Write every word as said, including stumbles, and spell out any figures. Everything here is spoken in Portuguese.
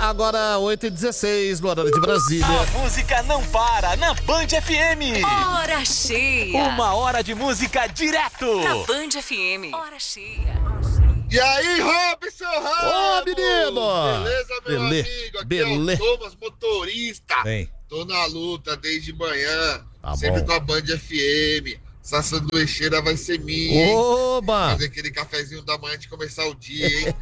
Agora oito e dezesseis no horário de Brasília. A música não para na Band F M. Hora cheia. Uma hora de música direto. Na Band F M. Hora cheia. E aí, Robson Ramos? Ô, menino! Beleza, meu Belê, amigo? Aqui belê. é o Thomas, motorista. Vem. Tô na luta desde manhã, Tá sempre bom. com a Band F M. Essa sanduicheira vai ser minha, hein? Oba! Fazer aquele cafezinho da manhã de começar o dia, hein?